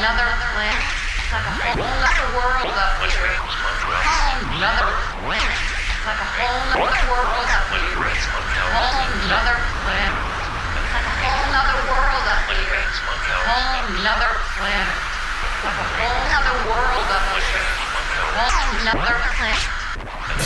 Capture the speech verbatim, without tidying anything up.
another planet. It's like a whole other world up here. Whole another planet. It's like a whole other world up here. Whole another planet. It's like a whole other world up here. Whole another planet. Like a whole other world up here. Whole another planet.